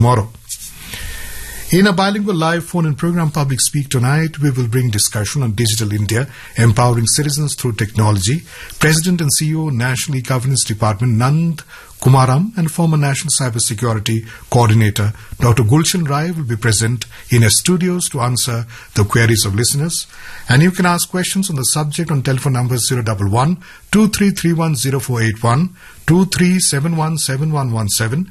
tomorrow. In a bilingual live phone-in program, Public Speak tonight, we will bring discussion on Digital India, empowering citizens through technology. President and CEO, National E-Governance Department, Nand Kumaram, and former National Cybersecurity Coordinator, Dr. Gulshan Rai, will be present in our studios to answer the queries of listeners. And you can ask questions on the subject on telephone numbers 011 23310481, 23717117,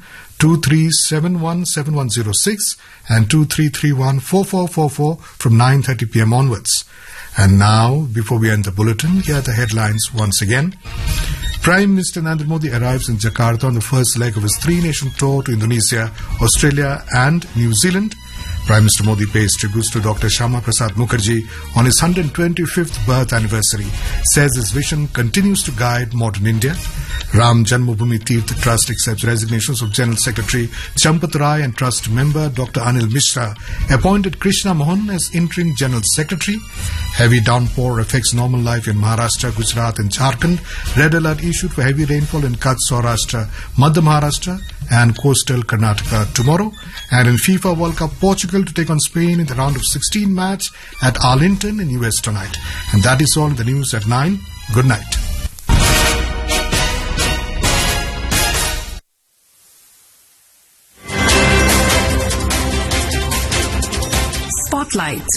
23717106 and 23314444 from 9:30 p.m. onwards. And now, before we end the bulletin, here are the headlines once again. Prime Minister Narendra Modi arrives in Jakarta on the first leg of his three-nation tour to Indonesia, Australia and New Zealand. Prime Minister Modi pays tributes to Dr. Shyama Prasad Mukherjee on his 125th birth anniversary, says his vision continues to guide modern India. Ram Janmabhoomi Tirth Trust accepts resignations of General Secretary Champat Rai and Trust member Dr. Anil Mishra, appointed Krishna Mohan as interim General Secretary. Heavy downpour affects normal life in Maharashtra, Gujarat and Jharkhand. Red alert issued for heavy rainfall in Kutch, Saurashtra, Madhya Maharashtra and coastal Karnataka tomorrow. And in FIFA World Cup, Portugal to take on Spain in the round of 16 match at Arlington in US tonight. And that is all in the news at 9. Good night. Spotlight.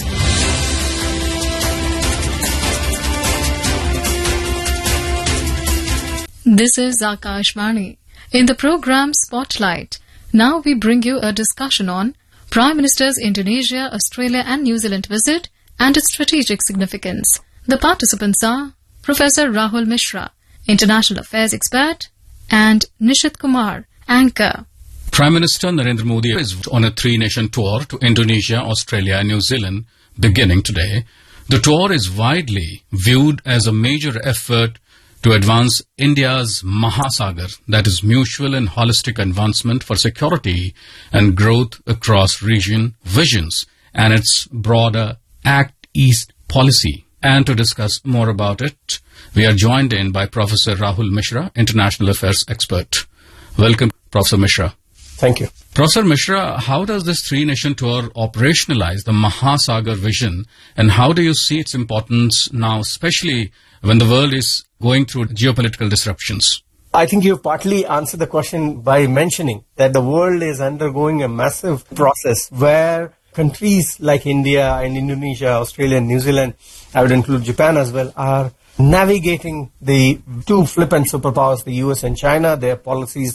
This is Akashvani. In the program Spotlight, now we bring you a discussion on Prime Minister's Indonesia, Australia and New Zealand visit and its strategic significance. The participants are Professor Rahul Mishra, International Affairs expert, and Nishit Kumar, anchor. Prime Minister Narendra Modi is on a three-nation tour to Indonesia, Australia and New Zealand beginning today. The tour is widely viewed as a major effort to advance India's Mahasagar, that is mutual and holistic advancement for security and growth across region visions and its broader Act East policy. And to discuss more about it, we are joined in by Professor Rahul Mishra, International Affairs expert. Welcome, Professor Mishra. Thank you. Professor Mishra, how does this three-nation tour operationalize the Mahasagar vision, and how do you see its importance now, especially when the world is going through geopolitical disruptions? I think you've partly answered the question by mentioning that the world is undergoing a massive process where countries like India and Indonesia, Australia and New Zealand, I would include Japan as well, are navigating the two flippant superpowers, the US and China, their policy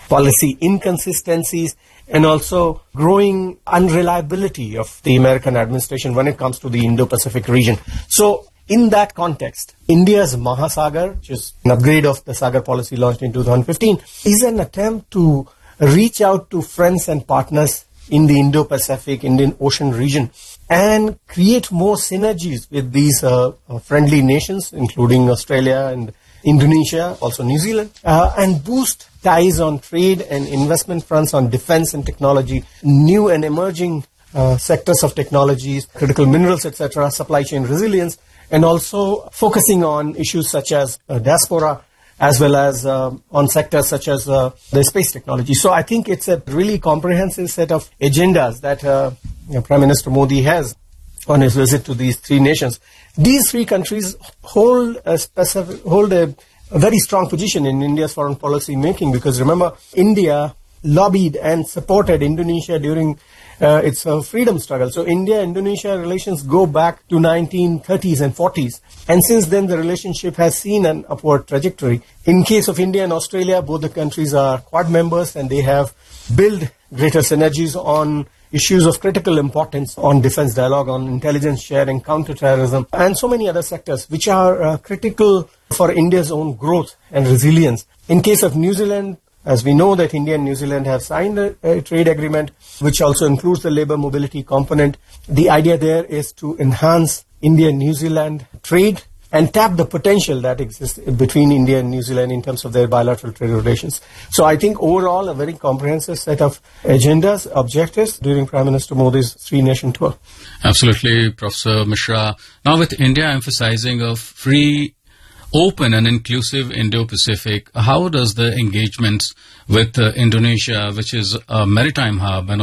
inconsistencies, and also growing unreliability of the American administration when it comes to the Indo-Pacific region. So, in that context, India's Mahasagar, which is an upgrade of the Sagar policy launched in 2015, is an attempt to reach out to friends and partners in the Indo-Pacific, Indian Ocean region and create more synergies with these friendly nations, including Australia and Indonesia, also New Zealand, and boost ties on trade and investment fronts on defense and technology, new and emerging sectors of technologies, critical minerals, etc., supply chain resilience, and also focusing on issues such as diaspora, as well as on sectors such as the space technology. So I think it's a really comprehensive set of agendas that Prime Minister Modi has on his visit to these three nations. These three countries hold a very strong position in India's foreign policy making, because remember, India lobbied and supported Indonesia during its freedom struggle. So India-Indonesia relations go back to 1930s and 40s. And since then, the relationship has seen an upward trajectory. In case of India and Australia, both the countries are Quad members and they have built greater synergies on issues of critical importance, on defense dialogue, on intelligence sharing, counterterrorism, and so many other sectors which are critical for India's own growth and resilience. In case of New Zealand, as we know that India and New Zealand have signed a trade agreement, which also includes the labor mobility component. The idea there is to enhance India and New Zealand trade and tap the potential that exists between India and New Zealand in terms of their bilateral trade relations. So I think overall a very comprehensive set of agendas, objectives during Prime Minister Modi's three-nation tour. Absolutely, Professor Mishra. Now with India emphasizing a free open and inclusive Indo-Pacific, how does the engagements with Indonesia, which is a maritime hub and